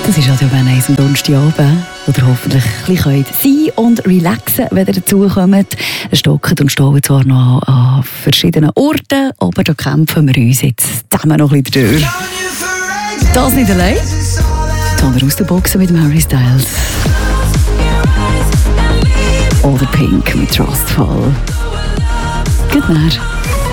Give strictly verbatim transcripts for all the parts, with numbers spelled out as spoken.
Das ist also wenn eins am Donnerstagabend, wo ihr hoffentlich ein bisschen sein und relaxen, wenn ihr dazukommt. Es stockt und stehen zwar noch an verschiedenen Orten, aber da kämpfen wir uns jetzt zusammen noch ein bisschen durch. Das nicht allein, sondern aus der Boxen mit dem Harry Styles. Oder Pink mit Trustful. Gut nacht.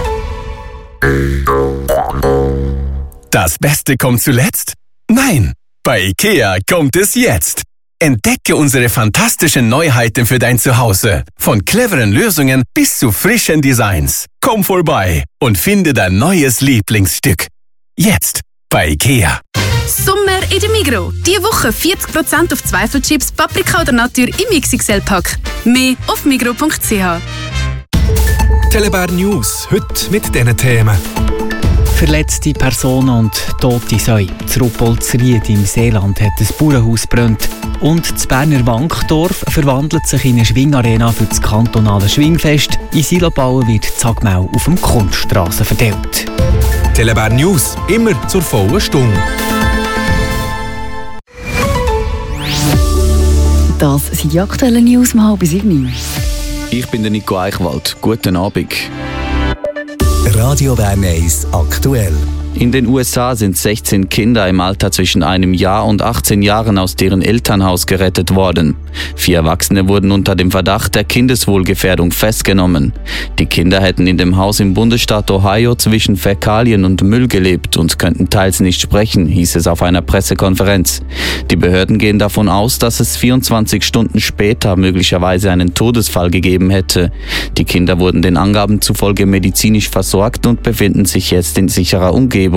Das Beste kommt zuletzt? Nein, bei IKEA kommt es jetzt. Entdecke unsere fantastischen Neuheiten für dein Zuhause. Von cleveren Lösungen bis zu frischen Designs. Komm vorbei und finde dein neues Lieblingsstück. Jetzt bei IKEA. Sommer in der Migros. Diese Woche vierzig Prozent auf Zweifelchips, Paprika oder Natur im X X L-Pack. Mehr auf migros punkt c h. Telebär News, heute mit diesen Themen. Verletzte Personen und tote Säue. In Ruppoldsried im Seeland hat ein Bauernhaus gebrannt. Und das Berner Wankdorf verwandelt sich in eine Schwingarena für das kantonale Schwingfest. In Silobauen wird Zagmau auf dem Kunststrasse verteilt. Telebär News, immer zur vollen Stunde. Das sind die aktuellen News um halb sieben. Ich bin der Nico Eichwald. Guten Abend. Radio Bern eins aktuell. In den U S A sind sechzehn Kinder im Alter zwischen einem Jahr und achtzehn Jahren aus deren Elternhaus gerettet worden. Vier Erwachsene wurden unter dem Verdacht der Kindeswohlgefährdung festgenommen. Die Kinder hätten in dem Haus im Bundesstaat Ohio zwischen Fäkalien und Müll gelebt und könnten teils nicht sprechen, hieß es auf einer Pressekonferenz. Die Behörden gehen davon aus, dass es vierundzwanzig Stunden später möglicherweise einen Todesfall gegeben hätte. Die Kinder wurden den Angaben zufolge medizinisch versorgt und befinden sich jetzt in sicherer Umgebung.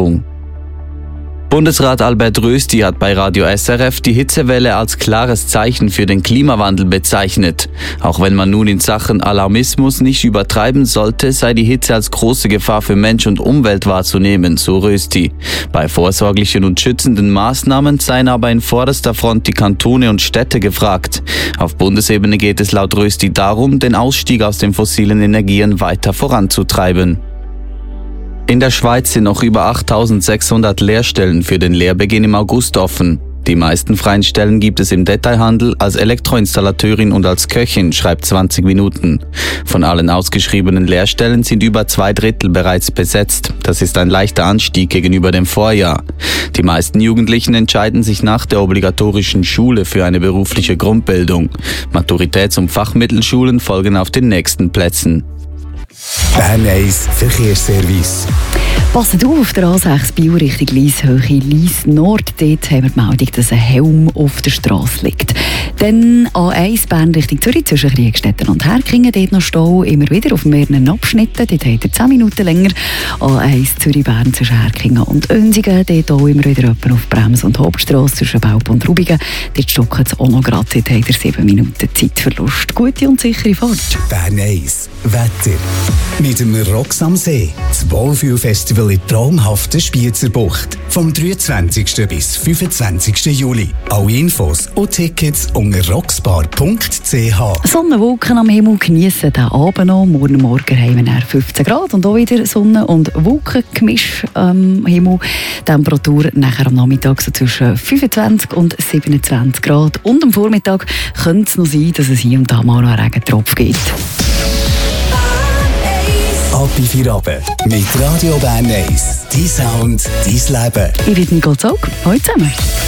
Bundesrat Albert Rösti hat bei Radio S R F die Hitzewelle als klares Zeichen für den Klimawandel bezeichnet. Auch wenn man nun in Sachen Alarmismus nicht übertreiben sollte, sei die Hitze als große Gefahr für Mensch und Umwelt wahrzunehmen, so Rösti. Bei vorsorglichen und schützenden Maßnahmen seien aber in vorderster Front die Kantone und Städte gefragt. Auf Bundesebene geht es laut Rösti darum, den Ausstieg aus den fossilen Energien weiter voranzutreiben. In der Schweiz sind noch über achttausendsechshundert Lehrstellen für den Lehrbeginn im August offen. Die meisten freien Stellen gibt es im Detailhandel, als Elektroinstallateurin und als Köchin, schreibt zwanzig Minuten. Von allen ausgeschriebenen Lehrstellen sind über zwei Drittel bereits besetzt. Das ist ein leichter Anstieg gegenüber dem Vorjahr. Die meisten Jugendlichen entscheiden sich nach der obligatorischen Schule für eine berufliche Grundbildung. Maturitäts- und Fachmittelschulen folgen auf den nächsten Plätzen. Bern eins Verkehrsservice. Passet auf, der A sechs Bio Richtung Lieshöhe, Lies Nord. Dort haben wir die Meldung, dass ein Helm auf der Straße liegt. Dann A eins Bern Richtung Zürich zwischen Kriegstetten und Herkingen. Dort noch Stau, immer wieder auf mehreren Abschnitten. Dort hat er zehn Minuten länger. A eins Zürich Bern zwischen Herkingen und Önsigen. Dort auch immer wieder jemand auf Brems- und Hauptstrasse zwischen Belp und Rubigen. Dort stockt es auch noch gerade. Dort hat er sieben Minuten Zeitverlust. Gute und sichere Fahrt. Bern eins Wetter. Mit dem Rocks am See. Das Wohlfühlfestival in traumhaften Spiezerbucht. Vom dreiundzwanzigsten bis fünfundzwanzigsten Juli. Alle Infos und Tickets unter rocksbar punkt c h. Sonnenwolken am Himmel geniessen den Abend noch. Morgen Morgen haben wir fünfzehn Grad und auch wieder Sonne- und Wolkengemisch am Himmel. Temperatur nachher am Nachmittag so zwischen fünfundzwanzig und siebenundzwanzig Grad. Und am Vormittag könnte es noch sein, dass es hier und da mal noch einen Regentropf gibt. Ab in vier Abend mit Radio Bern eins. Dein Sound, dein Leben. Ich bin Nicole Zog. Hallo zusammen.